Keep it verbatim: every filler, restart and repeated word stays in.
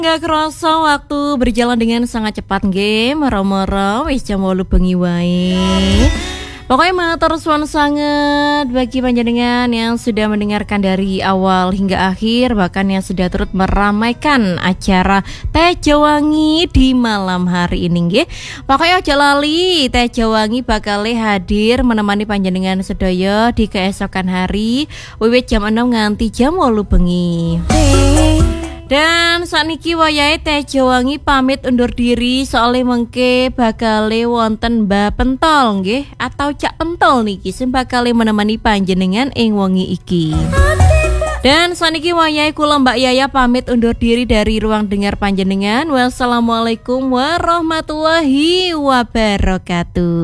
Nggak kerasa waktu berjalan dengan sangat cepat nggih, mero-mero wis jam wolu bengi wae. Pokoknya matur suwun sanget bagi panjenengan yang sudah mendengarkan dari awal hingga akhir, bahkan yang sudah turut meramaikan acara Teh Jawangi di malam hari ini nggih. Pokoknya aja lali, Teh Jawangi bakal hadir menemani panjenengan sedaya di keesokan hari wiwit jam enam nganti jam wolu bengi. Dan sakniki wayahe Teh Jawangi pamit undur diri soalnya mengke bakale wonten Mbah Pentol nggih atau Cak Pentol niki sing bakale menemani panjenengan ing wengi iki. Dan sakniki wayahe kula Mbak Yaya pamit undur diri dari ruang dengar panjenengan. Wassalamualaikum warahmatullahi wabarakatuh.